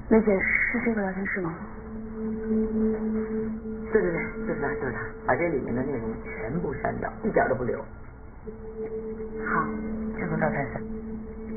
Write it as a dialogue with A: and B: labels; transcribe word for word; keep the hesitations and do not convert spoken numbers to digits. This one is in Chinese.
A: 梅姐，是这个聊天室吗？
B: 对对对，就是他，就是他，把这里面的内容全部删掉，一点都不留。
A: 好，
B: 这个赵先生。